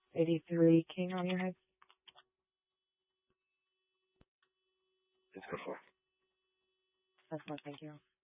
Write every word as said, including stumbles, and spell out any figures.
eighty-three king on your head. Let's go for it. That's what, thank you.